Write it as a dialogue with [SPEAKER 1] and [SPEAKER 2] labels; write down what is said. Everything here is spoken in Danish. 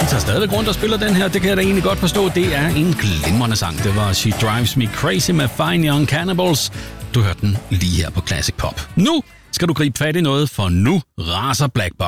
[SPEAKER 1] Han tager stadigvæk rundt og spiller den her. Det kan jeg da egentlig godt forstå. Det er en glimrende sang. Det var She Drives Me Crazy med Fine Young Cannibals. Du hørte den lige her på Classic Pop. Nu skal du gribe fat i noget, for nu raser Black Box.